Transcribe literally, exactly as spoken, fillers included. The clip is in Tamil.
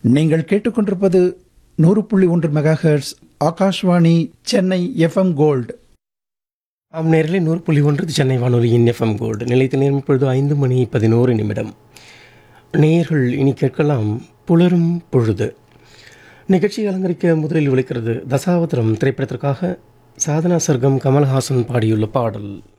நீங்கள் கேட்டுக்கொண்டிருப்பது நூறு புள்ளி ஒன்று mega hertz Akashvani Chennai FM gold. ஆம் நேரிலே நூறு புள்ளி ஒன்று சென்னை வானொலியின் எஃப்எம் கோல்டு நிலையத்தில் நேரம் இப்பொழுது ஐந்து மணி பதினோரு நிமிடம். நேயர்கள் இனி கேட்கலாம் புலரும் பொழுது. நிகழ்ச்சியை அலங்கரிக்க முதலில் ஒலிக்கிறது தசாவதாரம் திரைப்படத்திற்காக சாதனா சர்க்கம் கமல்ஹாசன் பாடியுள்ள பாடல்.